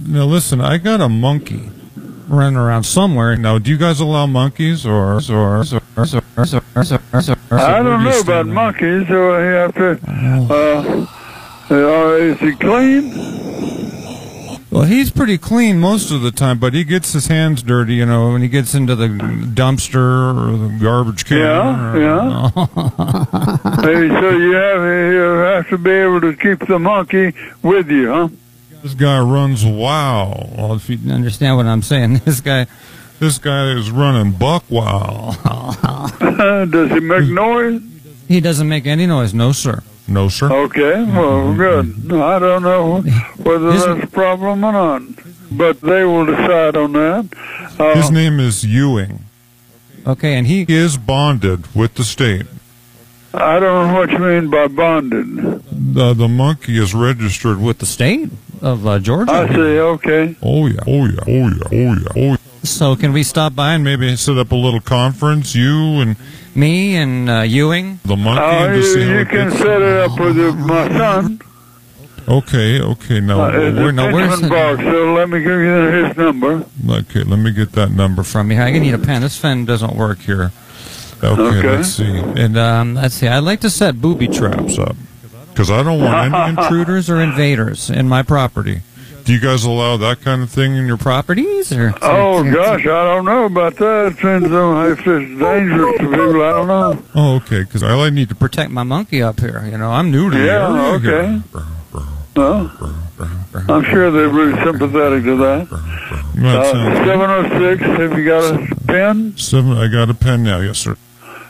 Now listen, I got a monkey running around somewhere. Now, do you guys allow monkeys or I don't know about monkeys, so you have to, is he clean? Well, he's pretty clean most of the time, but he gets his hands dirty, you know, when he gets into the dumpster or the garbage can. Yeah. Hey, so you have to be able to keep the monkey with you, huh? This guy runs wow. Well, if you understand what I'm saying, this guy is running buck wow. Does he make noise? He doesn't make any noise, no, sir. No, sir. Okay, well, good. I don't know whether that's a problem or not, but they will decide on that. His name is Ewing. Okay, and he is bonded with the state. I don't know what you mean by bonded. The monkey is registered with the state of Georgia. I see, okay. Oh, yeah. So can we stop by and maybe set up a little conference, you and me and Ewing? The monkey? And just see you can set it up with my son. Okay. Now, where's Box, so let me give you his number. Okay, let me get that number from you. I need a pen. This pen doesn't work here. Okay. Let's see. And let's see. I'd like to set booby traps up because I don't want any intruders or invaders in my property. Do you guys allow that kind of thing in your properties? Or? Oh, gosh, I don't know about that. It depends on if it's dangerous to people. I don't know. Oh, okay, because I need to protect my monkey up here. You know, I'm new to the area. Okay. Well, I'm sure they're really sympathetic to that. 706, have you got a pen? I got a pen now, yes, sir.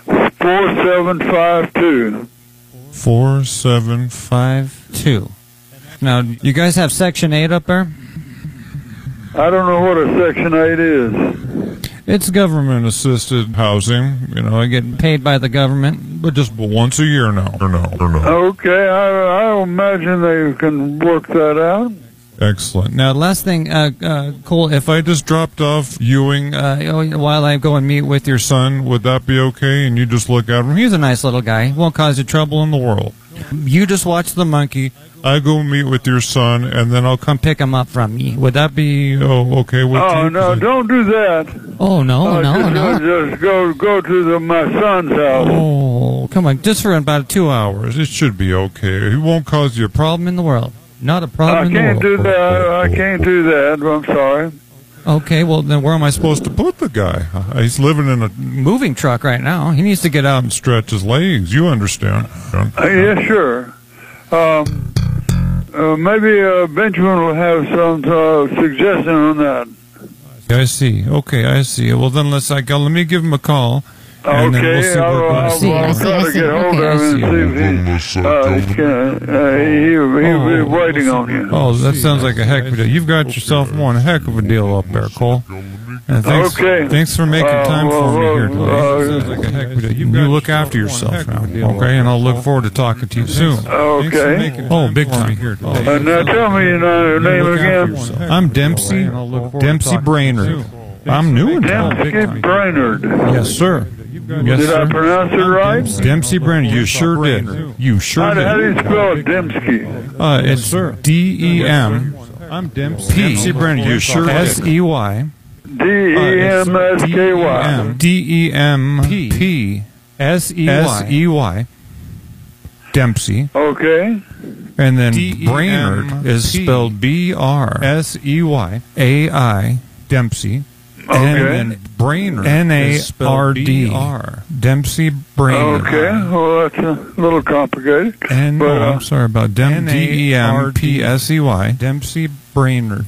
4752. 4752. Now, you guys have Section 8 up there? I don't know what a Section 8 is. It's government-assisted housing. You know, I get paid by the government, but just once a year now. Or no. Okay, I imagine they can work that out. Excellent. Now, last thing, Cole, if I just dropped off Ewing while I go and meet with your son, would that be okay? And you just look at him. He's a nice little guy. He won't cause you trouble in the world. You just watch the monkey. I go meet with your son, and then I'll come pick him up from me. Would that be okay with you? Oh, no, don't do that. Oh, no. Just go to my son's house. Oh, come on. Just for about 2 hours. It should be okay. He won't cause you a problem in the world. Not a problem in the world. I can't do that. I'm sorry. Okay, well, then where am I supposed to put the guy? He's living in a moving truck right now. He needs to get out and stretch his legs. You understand? Yeah, sure. Maybe Benjamin will have some suggestion on that. I see. Okay, I see. Well, then let me give him a call. And then we'll see I'll try to get hold of him and see if he'll be waiting on you. Oh, that sounds like a heck of a deal. You've got yourself one heck of a deal up there, Cole. And thanks for making time for me here today. Sounds like a heck of a deal. You look after yourself now, okay? And I'll look forward to talking to you soon. Okay. Oh, big time. Now tell me your name again. I'm Dempsey Brainerd. I'm new in town. Dempsey Brainerd. Yes, sir. Yes, did I pronounce it right? Dempsey Brainerd. You sure did. You sure did. How do you spell Dempsey? It's D-E-M. I'm Dempsey Brainerd. You sure did. S-E-Y. D-E-M-S-K-Y. D-E-M-P-S-E-Y. Dempsey. Okay. And then Brainerd is spelled B-R-S-E-Y-A-I. Dempsey. Okay. And then Brainerd. N-A-R-D. Dempsey Brainerd. Okay. Well, that's a little complicated. I'm sorry about D-E-M-P-S-E-Y. Dempsey Brainerd.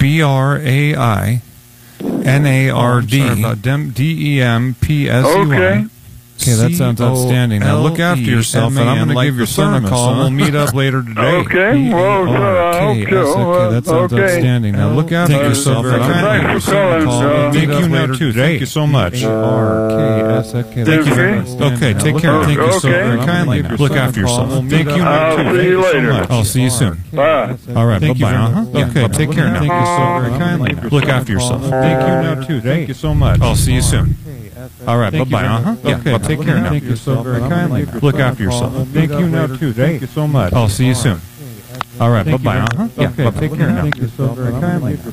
B-R-A-I-N-A-R-D. Sorry about D-E-M-P-S-E-Y. Okay. Okay, that sounds outstanding. Now look after yourself, and I'm going to give your son a call. We'll meet up later today. Okay, well, okay, that sounds outstanding. Now look after yourself, and I'm going to give your son a call. We'll meet up later today. Thank you so much. Thank you very much. Okay, take care. Thank you so very kindly. Look after yourself. Thank you. I'll see you later. I'll see you soon. Bye. All right, bye-bye. Okay, take care now. Thank you so very kindly. Look after yourself. Thank you now, too. Thank you so much. I'll see you soon. All right, bye-bye. Okay, take care now. Thank you so very kindly. Look after yourself. Thank you now, too. Thank you so much. I'll see you soon. All right, bye-bye. Okay, take care now. Thank you so very kindly.